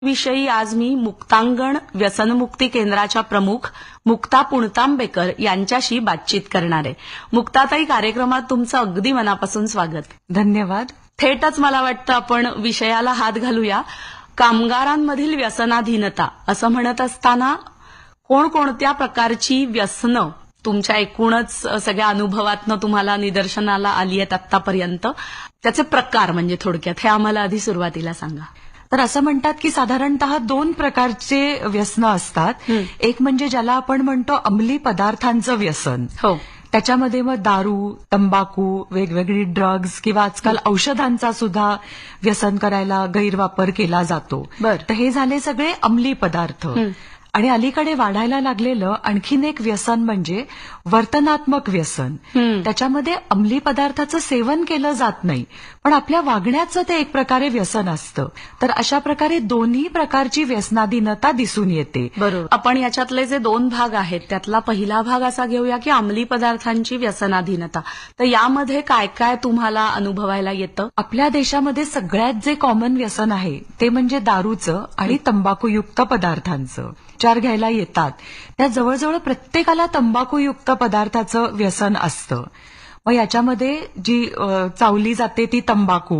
विषयी आज मी मुक्तांगण व्यसनमुक्ती केंद्राच्या प्रमुख मुक्ता पुणतांबेकर यांच्याशी बातचीत करणार आहे. मुक्ताताई, कार्यक्रमात तुमचं अगदी मनापासून स्वागत. धन्यवाद. थेटच मला वाटतं आपण विषयाला हात घालूया. कामगारांमधील व्यसनाधीनता असं म्हणत असताना कोणकोणत्या प्रकारची व्यसनं तुमच्या एकूणच सगळ्या अनुभवातनं तुम्हाला निदर्शनाला आली आहेत आतापर्यंत, त्याचे प्रकार म्हणजे थोडक्यात हे आम्हाला आधी सुरुवातीला सांगा. तर असं म्हणतात की साधारणतः 2 प्रकारचे व्यसनं असतात. एक म्हणजे ज्याला आपण म्हणतो अंमली पदार्थांचं व्यसन. हो. त्याच्यामध्ये मग दारू, तंबाखू, वेगवेगळी ड्रग्ज किंवा आजकाल औषधांचा सुद्धा व्यसन करायला गैरवापर केला जातो. तर हे झाले सगळे अंमली पदार्थ. आणि अलीकडे वाढायला लागलेलं आणखीन एक व्यसन म्हणजे वर्तनात्मक व्यसन. त्याच्यामध्ये अंमली पदार्थाचं सेवन केलं जात नाही, पण आपल्या वागण्याचं ते एक प्रकारे व्यसन असतं. तर अशा प्रकारे दोन्ही प्रकारची व्यसनाधीनता दिसून येते. बरोबर. आपण याच्यातले जे 2 भाग आहेत त्यातला पहिला भाग असा घेऊया की अंमली पदार्थांची व्यसनाधीनता. तर यामध्ये काय काय तुम्हाला अनुभवायला येतं? आपल्या देशामध्ये सगळ्यात जे कॉमन व्यसन आहे ते म्हणजे दारूचं आणि तंबाखूयुक्त पदार्थांचं. उपचार घ्यायला येतात त्या जवळजवळ प्रत्येकाला तंबाखूयुक्त पदार्थाचं व्यसन असतं. मग याच्यामध्ये जी चावली जाते ती तंबाखू,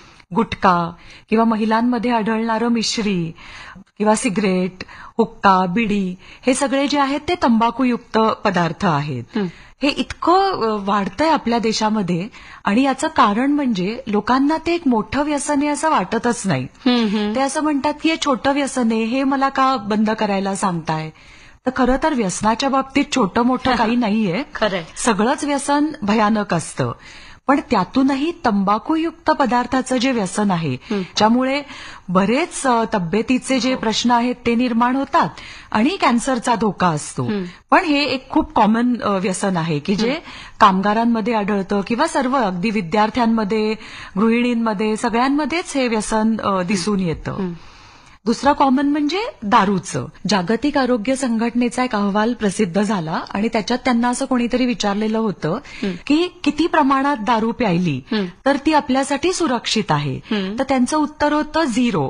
गुटखा किंवा महिलांमध्ये आढळणारं मिश्री किंवा सिगरेट, हुक्का, बिडी हे सगळे जे आहेत ते तंबाखूयुक्त पदार्थ आहेत. हे इतकं वाढतंय आपल्या देशामध्ये आणि याचं कारण म्हणजे लोकांना ते एक मोठं व्यसन आहे असं वाटतच नाही. ते असं म्हणतात की हे छोटं व्यसन आहे, हे मला का बंद करायला सांगताय. तर खरं तर व्यसनाच्या बाबतीत छोटं मोठं काही नाहीये. खरंय. सगळंच व्यसन भयानक असतं. पण त्यातूनही तंबाखूयुक्त पदार्थाचं जे व्यसन आहे त्यामुळे बरेच तब्येतीचे जे प्रश्न आहेत ते निर्माण होतात आणि कॅन्सरचा धोका असतो. पण हे एक खूप कॉमन व्यसन आहे की जे कामगारांमध्ये आढळतं किंवा सर्व अगदी विद्यार्थ्यांमध्ये, गृहिणींमध्ये, सगळ्यांमध्येच हे व्यसन दिसून येतं. दुसरा कॉमन म्हणजे दारूचं. जागतिक आरोग्य संघटनेचा एक अहवाल प्रसिद्ध झाला आणि त्याच्यात त्यांना असं कोणीतरी विचारलेलं होतं की किती प्रमाणात दारू प्यायली तर ती आपल्यासाठी सुरक्षित आहे. तर त्यांचं उत्तर होतं 0,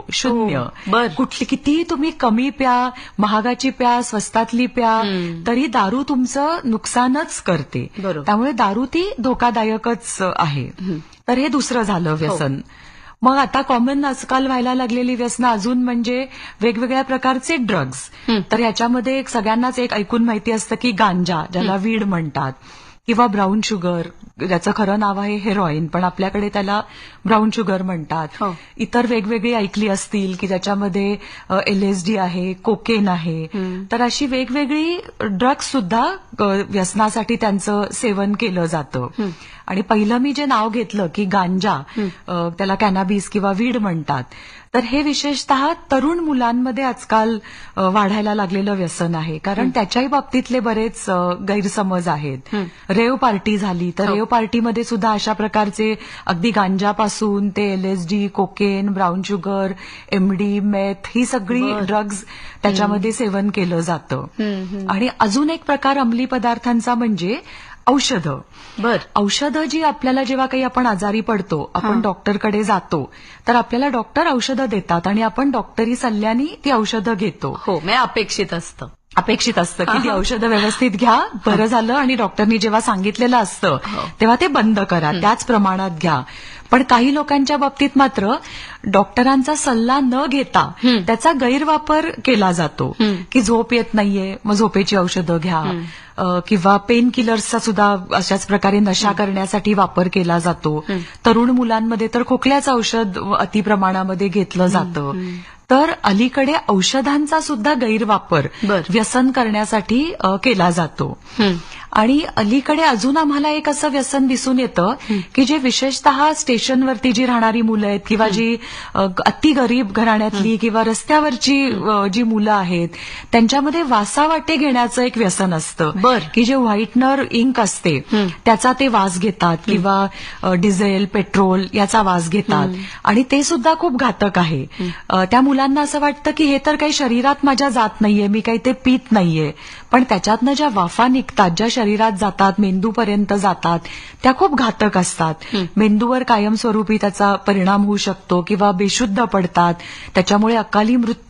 0. कुठली कितीही तुम्ही कमी प्या, महागाची प्या, स्वस्तातली प्या, तरी दारू तुमचं नुकसानच करते. त्यामुळे दारू ती धोकादायकच आहे. तर हे दुसरं झालं व्यसन. मग आता कॉमन आजकाल व्हायला लागलेली व्यसनं अजून म्हणजे वेगवेगळ्या प्रकारचे ड्रग्ज. तर ह्याच्यामध्ये सगळ्यांनाच एक ऐकून माहिती असतं की गांजा, ज्याला वीड म्हणतात, किंवा ब्राऊन शुगर, ज्याचं खरं नाव आहे हेरोईन, पण आपल्याकडे त्याला ब्राऊन शुगर म्हणतात. इतर वेगवेगळी ऐकली असतील की ज्याच्यामध्ये LSD आहे, कोकेन आहे. तर अशी वेगवेगळी ड्रग्ज सुद्धा व्यसनासाठी त्यांचं सेवन केलं जातं. आणि पहिलं मी जे नाव घेतलं की गांजा, त्याला कॅनाबिस किंवा वीड म्हणतात, तर हे विशेषतः तरुण मुलांमध्ये आजकाल वाढायला लागलेलं व्यसन आहे. कारण त्याच्याही बाबतीतले बरेच गैरसमज आहेत. रेव पार्टी झाली तर रेव पार्टीमध्ये सुद्धा अशा प्रकारचे अगदी गांजापासून ते LSD, cocaine, brown sugar, MD, मेथ ही सगळी ड्रग्ज त्याच्यामध्ये सेवन केलं जातं. आणि अजून एक प्रकार अंमली पदार्थांचा म्हणजे औषधं. औषधं जी आपल्याला जेव्हा काही आपण आजारी पडतो, आपण डॉक्टरकडे जातो, तर आपल्याला डॉक्टर औषधं देतात आणि आपण डॉक्टरी सल्ल्याने ती औषधं घेतो. हो, अपेक्षित असतं की ती औषधं व्यवस्थित घ्या, बरं झालं, आणि डॉक्टरनी जेव्हा सांगितलेलं असतं तेव्हा ते बंद करा, त्याच प्रमाणात घ्या. पण काही लोकांच्या बाबतीत मात्र डॉक्टरांचा सल्ला न घेता त्याचा गैरवापर केला जातो की झोप येत नाहीये, मग झोपेची औषधं घ्या, किंवा पेन किलर्सचा सुद्धा अशाच प्रकारे नशा करण्यासाठी वापर केला जातो. तरुण मुलांमध्ये तर खोकल्याचं औषध अतिप्रमाणामध्ये घेतलं जातं. तर अलीकडे औषधांचा सुद्धा गैरवापर व्यसन करण्यासाठी केला जातो. आणि अलीकडे अजून आम्हाला एक असं व्यसन दिसून येतं की जे विशेषतः स्टेशनवरती जी राहणारी मुलं आहेत किंवा जी अति गरीब घराण्यातली किंवा रस्त्यावरची जी मुलं आहेत त्यांच्यामध्ये वासावाटे घेण्याचं एक व्यसन असतं की जे व्हाईटनर इंक असते त्याचा ते वास घेतात किंवा डिझेल, पेट्रोल याचा वास घेतात आणि ते सुद्धा खूप घातक आहे. त्या मुलांना असं वाटतं की हे तर काही शरीरात माझ्या जात नाहीये, मी काही ते पीत नाहीये, पण त्याच्यातनं ज्या वाफा निघतात, ज्या शरीरात जातात, मेंदूपर्यंत जातात, त्या खूप घातक असतात. मेंदूवर कायमस्वरूपी त्याचा परिणाम होऊ शकतो किंवा बेशुद्ध पडतात, त्याच्यामुळे अकाली मृत्यू